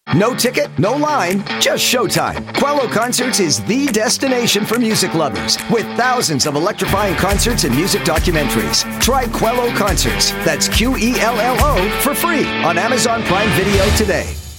No ticket, no line, just showtime. Quello Concerts is the destination for music lovers, with thousands of electrifying concerts and music documentaries. Try Quello Concerts, that's Quello, for free on Amazon Prime Video today.